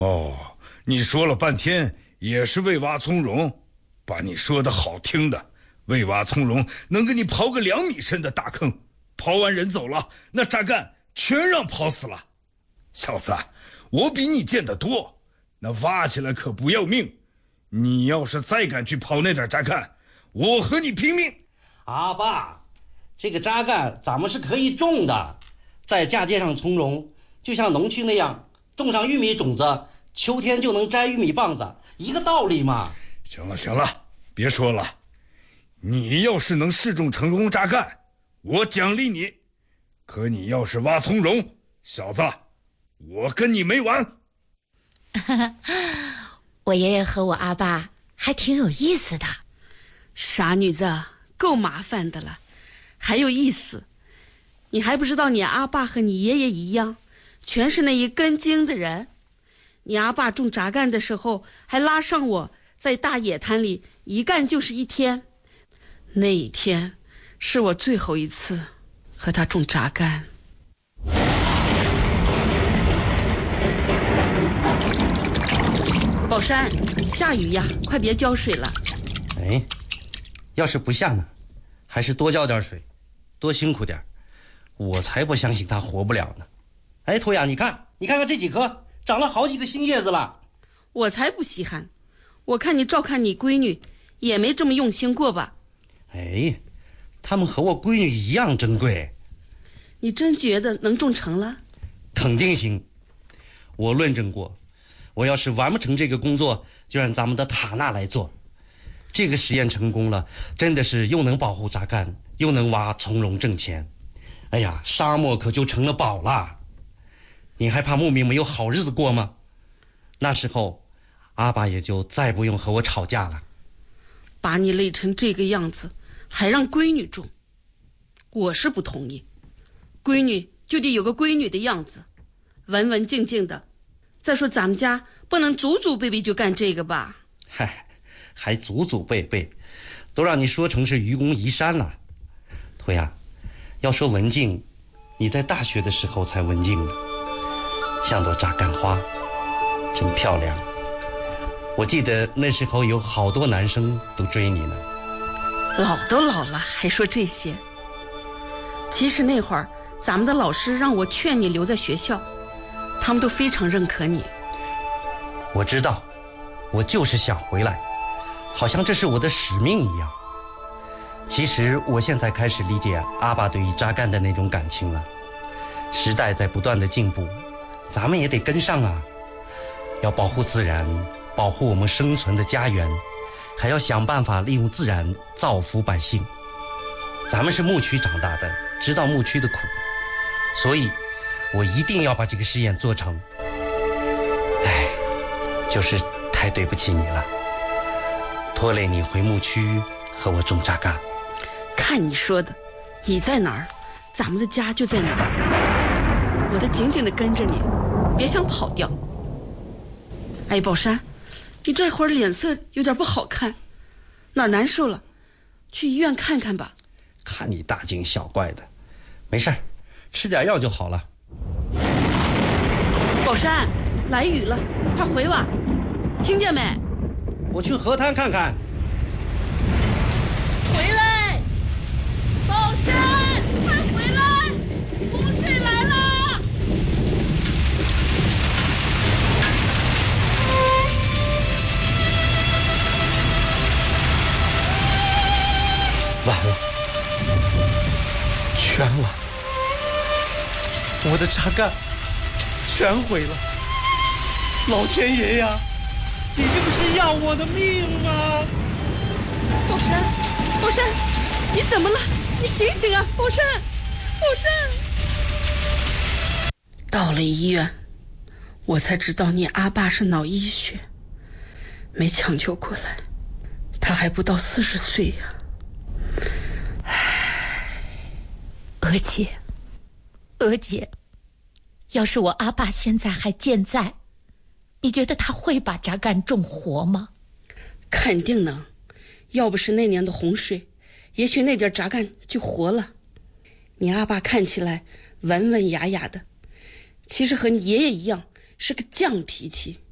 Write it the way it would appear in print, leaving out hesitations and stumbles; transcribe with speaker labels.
Speaker 1: 哦，你说了半天也是为娃从容，把你说的好听的，为娃从容能给你刨个2米深的大坑，刨完人走了，那渣干全让刨死了。小子，我比你见得多，那挖起来可不要命。你要是再敢去刨那点渣干，我和你拼命。
Speaker 2: 阿爸，这个渣干咱们是可以种的，在嫁接上从容，就像农区那样种上玉米种子，秋天就能摘玉米棒子，一个道理嘛。
Speaker 1: 行了行了，别说了，你要是能试种成功渣干，我奖励你。可你要是挖从容，小子，我跟你没完。
Speaker 3: 我爷爷和我阿爸还挺有意思的。
Speaker 4: 傻女子，够麻烦的了，还有意思。你还不知道你阿爸和你爷爷一样，全是那一根筋的人。你阿爸种渣干的时候还拉上我，在大野滩里一干就是1天。那一天是我最后一次和他种渣干。宝山，下雨呀，快别浇水了。
Speaker 2: 哎，要是不下呢，还是多浇点水，多辛苦点，我才不相信他活不了呢。哎，托亚，你看看这几棵长了好几个新叶子了。
Speaker 4: 我才不稀罕，我看你照看你闺女也没这么用心过吧。
Speaker 2: 哎，他们和我闺女一样珍贵。
Speaker 4: 你真觉得能种成了？
Speaker 2: 肯定行，我论证过，我要是完不成这个工作，就让咱们的塔纳来做。这个实验成功了，真的是又能保护渣干，又能挖从容挣钱。哎呀，沙漠可就成了宝了。你还怕牧民没有好日子过吗？那时候阿爸也就再不用和我吵架了。
Speaker 4: 把你累成这个样子，还让闺女种，我是不同意。闺女就得有个闺女的样子，文文静静的。再说咱们家不能祖祖辈辈就干这个吧？
Speaker 2: 嗨，还祖祖辈辈，都让你说成是愚公移山了。托亚，要说文静，你在大学的时候才文静呢，像朵渣干花，真漂亮。我记得那时候有好多男生都追你呢。
Speaker 4: 老都老了还说这些。其实那会儿咱们的老师让我劝你留在学校，他们都非常认可你。
Speaker 2: 我知道，我就是想回来，好像这是我的使命一样。其实我现在开始理解阿爸对于渣干的那种感情了。时代在不断的进步，咱们也得跟上啊。要保护自然，保护我们生存的家园，还要想办法利用自然造福百姓。咱们是牧区长大的，知道牧区的苦，所以我一定要把这个试验做成。哎，就是太对不起你了，拖累你回牧区和我种渣干。
Speaker 4: 看你说的，你在哪儿，咱们的家就在哪儿。我得紧紧地跟着你，别想跑掉。哎，宝山，你这会儿脸色有点不好看，哪儿难受了？去医院看看吧。
Speaker 2: 看你大惊小怪的，没事儿，吃点药就好了。
Speaker 4: 宝山，来雨了，快回吧，听见没？
Speaker 2: 我去河滩看看。
Speaker 4: 回来，宝山，快回来，洪水来了！
Speaker 5: 完了，全完，我的渣干全毁了。老天爷呀，你这不是要我的命吗？
Speaker 4: 宝山，宝山，你怎么了？你醒醒啊，宝山，宝山！到了医院，我才知道你阿爸是脑溢血，没抢救过来，他还不到40岁呀。
Speaker 3: 娥姐，要是我阿爸现在还健在，你觉得他会把渣干种活吗？
Speaker 4: 肯定能，要不是那年的洪水，也许那点渣干就活了。你阿爸看起来文文雅雅的，其实和你爷爷一样是个犟脾气。